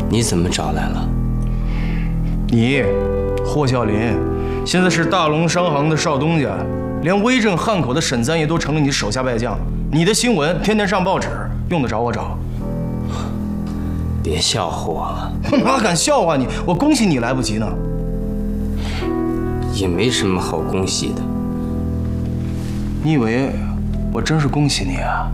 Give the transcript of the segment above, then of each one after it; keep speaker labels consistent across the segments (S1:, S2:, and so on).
S1: 你怎么找来了？
S2: 你，霍孝林，现在是大龙商行的少东家，连威震汉口的沈三爷都成了你手下败将。你的新闻天天上报纸，用得着我找？
S1: 别笑话我了。
S2: 我哪敢笑话你？我恭喜你来不及呢。
S1: 也没什么好恭喜的。
S2: 你以为我真是恭喜你啊？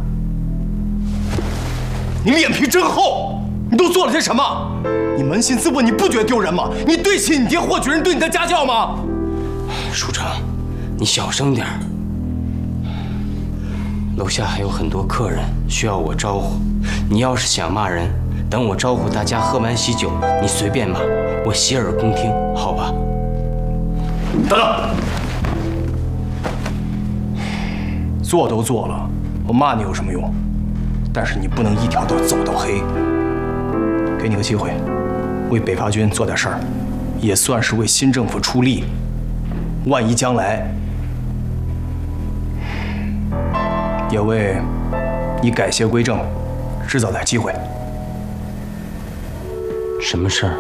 S2: 你脸皮真厚！你都做了些什么？你扪心自问，你不觉得丢人吗？你对起你爹霍举人对你的家教吗？
S1: 舒成，你小声点儿。楼下还有很多客人需要我招呼，你要是想骂人，等我招呼大家喝完喜酒，你随便骂，我洗耳恭听，好吧？
S2: 等等，做都做了，我骂你有什么用？但是你不能一条道走到黑。给你个机会，为北伐军做点事儿，也算是为新政府出力。万一将来，也为你改邪归正制造点机会。
S1: 什么事儿？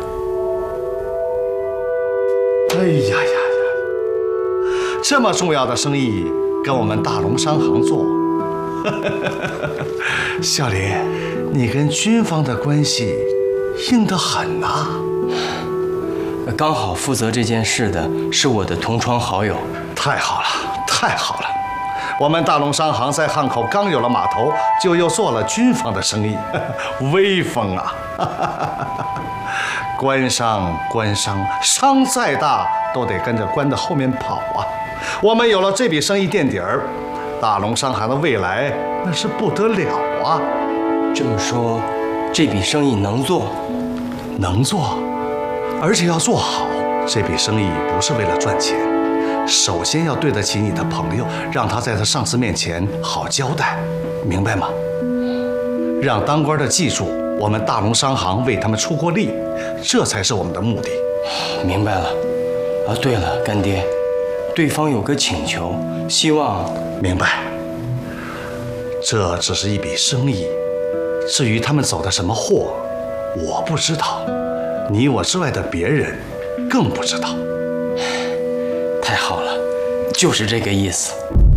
S3: 哎呀呀呀！这么重要的生意跟我们大龙商行做，孝林，你跟军方的关系硬得很呐。
S1: 刚好负责这件事的是我的同窗好友。
S3: 太好了，太好了！我们大龙商行在汉口刚有了码头，就又做了军方的生意，威风啊！官商，商再大都得跟着官的后面跑啊！我们有了这笔生意垫底儿，大龙商行的未来那是不得了啊！
S1: 这么说，这笔生意能做？
S3: 能做，而且要做好。这笔生意不是为了赚钱，首先要对得起你的朋友，让他在他上司面前好交代，明白吗？让当官的记住我们大龙商行为他们出过力，这才是我们的目的。
S1: 明白了。啊，对了，干爹，对方有个请求，希望……
S3: 明白。这只是一笔生意，至于他们走的什么货，我不知道，你我之外的别人更不知道。
S1: 太好了，就是这个意思。